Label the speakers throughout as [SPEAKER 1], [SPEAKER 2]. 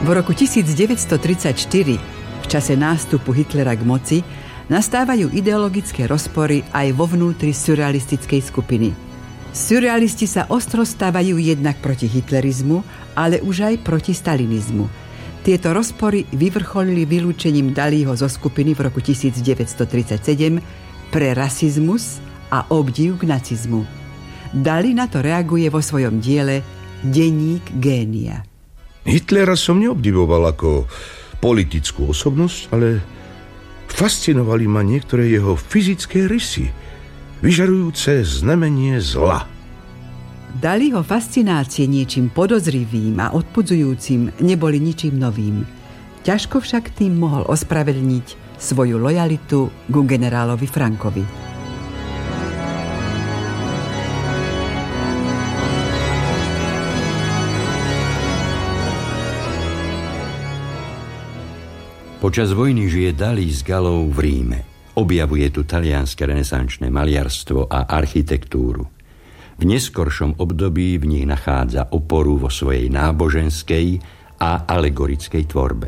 [SPEAKER 1] V roku 1934, v čase nástupu Hitlera k moci, nastávajú ideologické rozpory aj vo vnútri surrealistickej skupiny. Surrealisti sa ostro stávajú jednak proti hitlerizmu, ale už aj proti stalinizmu. Tieto rozpory vyvrcholili vylúčením Dalího zo skupiny v roku 1937 pre rasizmus a obdiv k nacizmu. Dalí na to reaguje vo svojom diele Denník génia.
[SPEAKER 2] Hitlera som neobdivoval ako politickú osobnosť, ale fascinovali ma niektoré jeho fyzické rysy, vyžarujúce znamenie zla.
[SPEAKER 1] Dalího fascinácie niečím podozrivým a odpudzujúcim neboli ničím novým. Ťažko však tým mohol ospravedlniť svoju lojalitu ku generálovi Frankovi.
[SPEAKER 3] Počas vojny žije Dalí s Galou v Ríme. Objavuje tu talianske renesančné maliarstvo a architektúru. V neskoršom období v nich nachádza oporu vo svojej náboženskej a alegorickej tvorbe.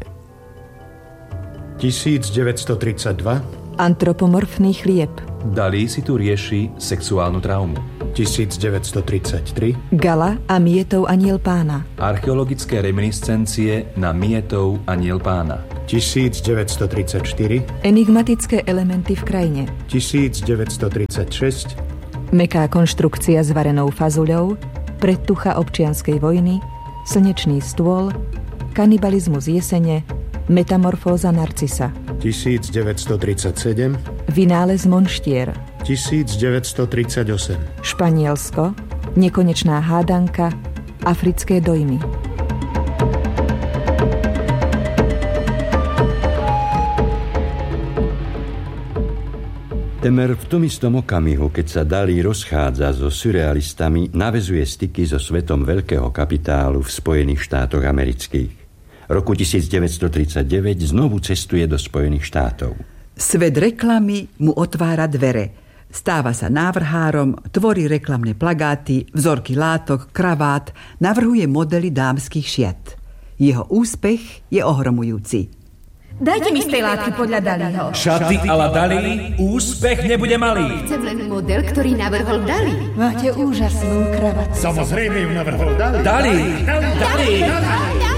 [SPEAKER 4] 1932.
[SPEAKER 5] Antropomorfný chlieb.
[SPEAKER 6] Dalí si tu rieši sexuálnu traumu.
[SPEAKER 4] 1933.
[SPEAKER 5] Gala a Mietov aniel pána.
[SPEAKER 6] Archeologické reminiscencie na Mietov aniel pána.
[SPEAKER 4] 1934.
[SPEAKER 5] Enigmatické elementy v krajine.
[SPEAKER 4] 1936.
[SPEAKER 5] Meká konštrukcia s varenou fazuľou, predtucha občianskej vojny, slnečný stôl, kanibalizmus jesene, metamorfóza narcisa.
[SPEAKER 4] 1937.
[SPEAKER 5] Vynález monštier.
[SPEAKER 4] 1938.
[SPEAKER 5] Španielsko, nekonečná hádanka, africké dojmy.
[SPEAKER 3] Temer v tom istom okamihu, keď sa Dalí rozchádza so surrealistami, naväzuje styky so svetom veľkého kapitálu v Spojených štátoch amerických. Roku 1939 znovu cestuje do Spojených štátov.
[SPEAKER 1] Svet reklamy mu otvára dvere. Stáva sa návrhárom, tvorí reklamné plagáty, vzorky látok, kravát, navrhuje modely dámskych šiat. Jeho úspech je ohromujúci.
[SPEAKER 7] Dajte mi z tej látky podľa Dalího.
[SPEAKER 8] Šaty a la Dalí, úspech nebude malý.
[SPEAKER 7] Chcem len model, ktorý navrhol Dalí.
[SPEAKER 5] Máte úžasnú kravatu.
[SPEAKER 4] Samozrejme ju navrhol Dalí.
[SPEAKER 8] Dalí!